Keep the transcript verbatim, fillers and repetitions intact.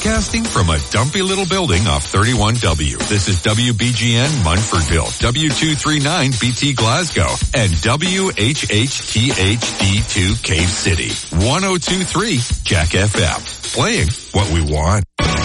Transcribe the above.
Broadcasting from a dumpy little building off thirty-one W. This is W B G N Munfordville, W two thirty-nine B T Glasgow, and W H H T H D two Cave City. one oh two point three Jack F M. Playing what we want.